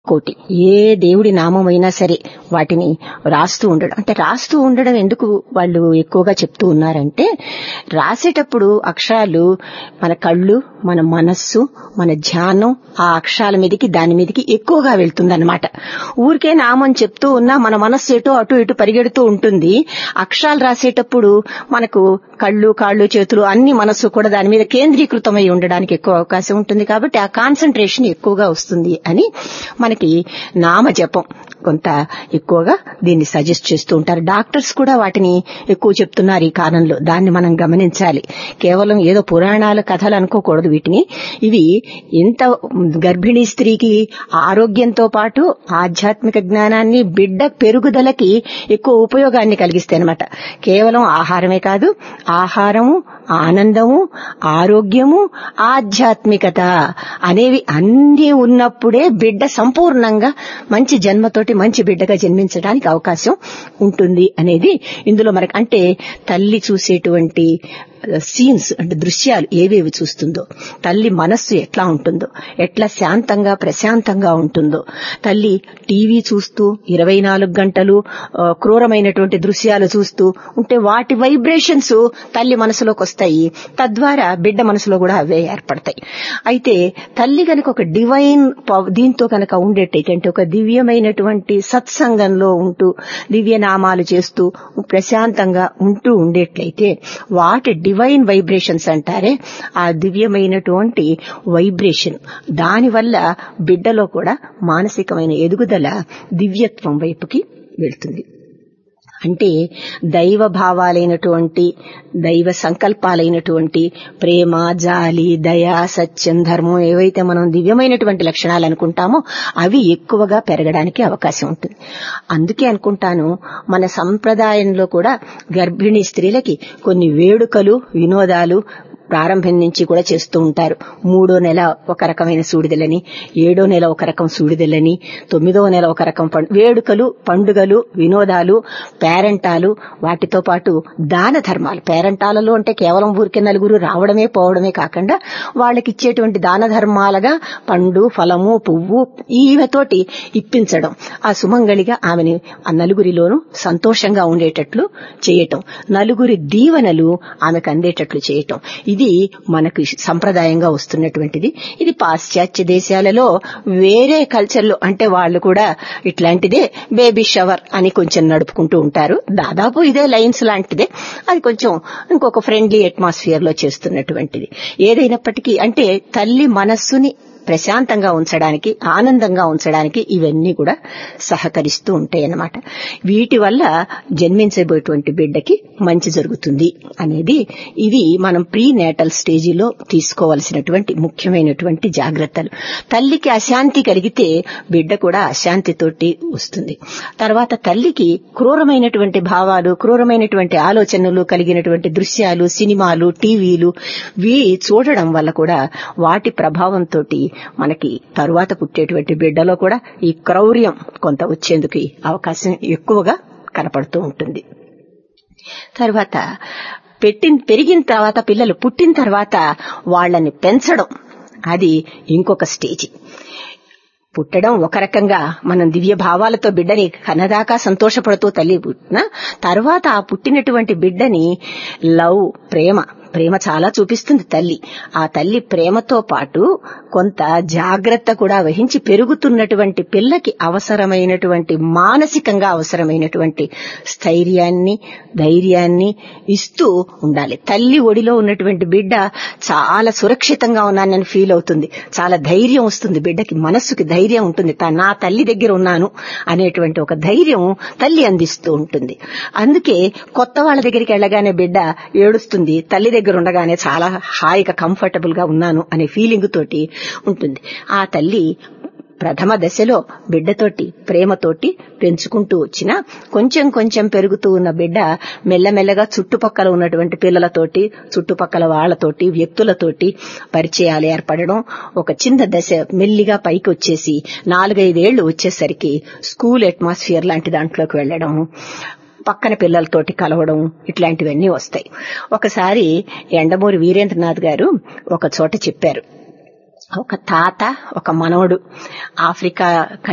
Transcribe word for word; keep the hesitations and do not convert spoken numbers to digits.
కోటి ఏ దేవుడి నామమైనా సరే వాటిని రాస్తూ ఉండడం. అంటే రాస్తూ ఉండడం ఎందుకు వాళ్ళు ఎక్కువగా చెప్తూ ఉన్నారంటే, రాసేటప్పుడు అక్షరాలు మన కళ్ళు, మన మనస్సు, మన ధ్యానం ఆ అక్షరాల మీదకి దాని మీదకి ఎక్కువగా వెళ్తుందన్నమాట. ఊరికే నామం చెప్తూ ఉన్నా మన మనస్సు ఎటో అటు ఇటు పరిగెడుతూ ఉంటుంది. అక్షరాలు రాసేటప్పుడు మనకు కళ్ళు, కాళ్ళు, చేతులు అన్ని మనస్సు కూడా దాని మీద కేంద్రీకృతమై ఉండడానికి ఎక్కువ అవకాశం ఉంటుంది. కాబట్టి ఆ కాన్సన్ట్రేషన్ ఎక్కువగా వస్తుంది అని మనకి నామ జపం కొంత ఎక్కువగా దీన్ని సజెస్ట్ చేస్తూ ఉంటారు. డాక్టర్స్ కూడా వాటిని ఎక్కువ చెప్తున్నారు ఈ కాలంలో. దాన్ని మనం గమనించాలి. కేవలం ఏదో పురాణాల కథలు అనుకోకూడదు వీటిని. ఇవి ఎంత గర్భిణీ స్త్రీకి ఆరోగ్యంతో పాటు ఆధ్యాత్మిక జ్ఞానాన్ని, బిడ్డ పెరుగుదలకి ఎక్కువ ఉపయోగాన్ని కలిగిస్తాయి అన్నమాట. కేవలం ఆహారమే కాదు, ఆహారము, ఆనందము, ఆరోగ్యము, ఆధ్యాత్మికత అనేవి అన్నీ ఉన్నప్పుడే బిడ్డ సంపూర్ణంగా మంచి జన్మతోటి మంచి బిడ్డగా జన్మించడానికి అవకాశం ఉంటుంది అనేది ఇందులో మనకి. అంటే తల్లి చూసేటువంటి సీన్స్ అంటే దృశ్యాలు ఏవేవి చూస్తుందో, తల్లి మనస్సు ఎట్లా ఉంటుందో, ఎట్లా శాంతంగా ప్రశాంతంగా ఉంటుందో, తల్లి టీవీ చూస్తూ ఇరవై నాలుగు గంటలు క్రూరమైనటువంటి దృశ్యాలు చూస్తూ ఉంటే వాటి వైబ్రేషన్స్ తల్లి మనసులోకి వస్తాయి. తద్వారా బిడ్డ మనసులో కూడా అవే ఏర్పడతాయి. అయితే తల్లి కనుక ఒక డివైన్ దీంతో కనుక ఉండేటైతే, అంటే ఒక దివ్యమైనటువంటి సత్సంగంలో ఉంటూ దివ్యనామాలు చేస్తూ ప్రశాంతంగా ఉంటూ ఉండేట్లయితే వాటి డివైన్ వైబ్రేషన్స్ అంటారే, ఆ దివ్యమైనటువంటి వైబ్రేషన్ దానివల్ల బిడ్డలో కూడా మానసికమైన ఎదుగుదల దివ్యత్వం వైపుకి వెళ్తుంది. అంటే దైవ భావాలైనటువంటి, దైవ సంకల్పాలైనటువంటి ప్రేమ, జాలి, దయ, సత్యం, ధర్మం ఏవైతే మనం దివ్యమైనటువంటి లక్షణాలు అనుకుంటామో అవి ఎక్కువగా పెరగడానికి అవకాశం ఉంటుంది. అందుకే అనుకుంటాను మన సంప్రదాయంలో కూడా గర్భిణీ స్త్రీలకి కొన్ని వేడుకలు, వినోదాలు ప్రారంభం నుంచి కూడా చేస్తూ ఉంటారు. మూడో నెల ఒక రకమైన సూడిదలని, ఏడో నెల ఒక రకం సూడిదలని, తొమ్మిదో నెల ఒక రకం వేడుకలు, పండుగలు, వినోదాలు, పేరెంటాలు, వాటితో పాటు దాన ధర్మాలు. పేరెంటాలలో అంటే కేవలం ఊరికే నలుగురు రావడమే పోవడమే కాకుండా వాళ్ళకి ఇచ్చేటువంటి దాన ధర్మాలుగా పండు, ఫలము, పువ్వు ఈవతోటి ఇప్పించడం, ఆ సుమంగళిగా ఆమెని ఆ నలుగురిలోనూ సంతోషంగా ఉండేటట్లు చేయటం, నలుగురి దీవెనలు ఆమెకు అందేటట్లు చేయటం, ఇది మనకు సంప్రదాయంగా వస్తున్నటువంటిది. ఇది పాశ్చాత్య దేశాలలో వేరే కల్చర్లో అంటే వాళ్ళు కూడా ఇట్లాంటిదే బేబీ షవర్ అని కొంచెం నడుపుకుంటూ ఉంటారు. దాదాపు ఇదే లైన్స్ లాంటిదే. అది కొంచెం ఇంకొక ఫ్రెండ్లీ అట్మాస్ఫియర్ లో చేస్తున్నటువంటిది. ఏదైనప్పటికీ అంటే తల్లి మనస్సుని ప్రశాంతంగా ఉంచడానికి, ఆనందంగా ఉంచడానికి ఇవన్నీ కూడా సహకరిస్తూ ఉంటాయి అన్నమాట. వీటి వల్ల జన్మించబోయేటువంటి బిడ్డకి మంచి జరుగుతుంది అనేది ఇది మనం ప్రీ నేటల్ స్టేజీలో తీసుకోవాల్సినటువంటి ముఖ్యమైనటువంటి జాగ్రత్తలు. తల్లికి అశాంతి కలిగితే బిడ్డ కూడా అశాంతితోటి వస్తుంది. తర్వాత తల్లికి క్రూరమైనటువంటి భావాలు, క్రూరమైనటువంటి ఆలోచనలు కలిగినటువంటి దృశ్యాలు, సినిమాలు, టీవీలు వీ చూడడం వల్ల కూడా వాటి ప్రభావంతో మనకి తరువాత పుట్టేటువంటి బిడ్డలో కూడా ఈ క్రౌర్యం కొంత వచ్చేందుకు అవకాశం ఎక్కువగా కనపడుతూ ఉంటుంది. తర్వాత పెట్టిన పెరిగిన తర్వాత పిల్లలు పుట్టిన తర్వాత వాళ్ళని పెంచడం అది ఇంకొక స్టేజి. పుట్టడం ఒక రకంగా మనం దివ్య భావాలతో బిడ్డని కన్నదాకా సంతోషపడుతూ తల్లి పుట్టిన తర్వాత ఆ పుట్టినటువంటి బిడ్డని లవ్, ప్రేమ ప్రేమ చాలా చూపిస్తుంది తల్లి. ఆ తల్లి ప్రేమతో పాటు కొంత జాగ్రత్త కూడా వహించి పెరుగుతున్నటువంటి పిల్లకి అవసరమైనటువంటి మానసికంగా అవసరమైనటువంటి స్థైర్యాన్ని, ధైర్యాన్ని ఇస్తూ ఉండాలి. తల్లి ఒడిలో ఉన్నటువంటి బిడ్డ చాలా సురక్షితంగా ఉన్నానని ఫీల్ అవుతుంది. చాలా ధైర్యం వస్తుంది బిడ్డకి, మనస్సుకి ధైర్యం ఉంటుంది. నా తల్లి దగ్గర ఉన్నాను అనేటువంటి ఒక ధైర్యం తల్లి అందిస్తూ ఉంటుంది. అందుకే కొత్త వాళ్ళ దగ్గరికి వెళ్ళగానే బిడ్డ ఏడుస్తుంది, తల్లి దగ్గర ఉండగానే చాలా హాయిగా కంఫర్టబుల్ గా ఉన్నాను అనే ఫీలింగ్ తోటి ఉంటుంది. ఆ తల్లి ప్రథమ దశలో బిడ్డతోటి ప్రేమతోటి పెంచుకుంటూ వచ్చినా కొంచెం కొంచెం పెరుగుతూ ఉన్న బిడ్డ మెల్లమెల్లగా చుట్టుపక్కల ఉన్నటువంటి పిల్లలతోటి, చుట్టుపక్కల వాళ్లతోటి, వ్యక్తులతోటి పరిచయాలు ఏర్పడడం, ఒక చిన్న దశ మెల్లిగా పైకి వచ్చేసి నాలుగైదేళ్లు వచ్చేసరికి స్కూల్ అట్మాస్ఫియర్ లాంటి దాంట్లోకి వెళ్లడం, పక్కన పిల్లలతోటి కలవడం, ఇట్లాంటివన్నీ వస్తాయి. ఒకసారి యండమూరి వీరేంద్రనాథ్ గారు ఒక చోట చెప్పారు, ఒక తాత ఒక మనవడు ఆఫ్రికా